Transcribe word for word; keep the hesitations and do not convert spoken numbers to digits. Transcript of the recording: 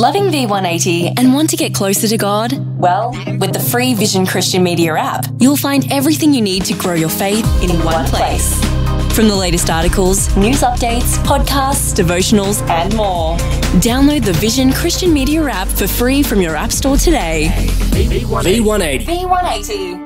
Loving V one eighty and want to get closer to God? Well, with the free Vision Christian Media app, you'll find everything you need to grow your faith in, in one place. place. From the latest articles, news updates, podcasts, devotionals, and more. Download the Vision Christian Media app for free from your app store today. V one eighty. V one eighty.